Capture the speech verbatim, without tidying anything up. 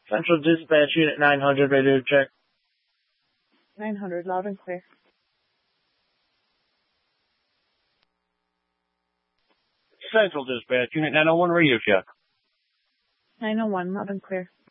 Central Dispatch Unit nine hundred, radio check. nine hundred, loud and clear. Central Dispatch Unit nine oh one, radio check. nine oh one, loud and clear.